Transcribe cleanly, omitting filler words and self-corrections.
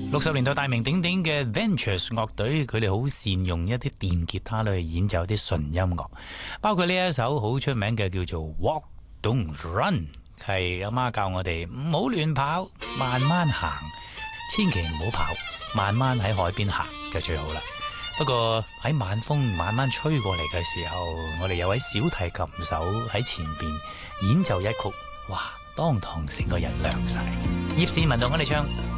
60年代大名鼎鼎嘅 Ventures 樂隊，佢哋好善用一啲電吉他去演奏一啲純音樂，包括呢一首好出名嘅叫做 Walk Don't Run， 係阿媽教我哋唔好亂跑，慢慢行，千祈唔好跑，慢慢喺海邊行就最好啦。不過喺晚風慢慢吹過嚟嘅時候，我哋有位小提琴手喺前邊演奏一曲，哇，當堂成個人涼晒。葉倩文同我哋唱。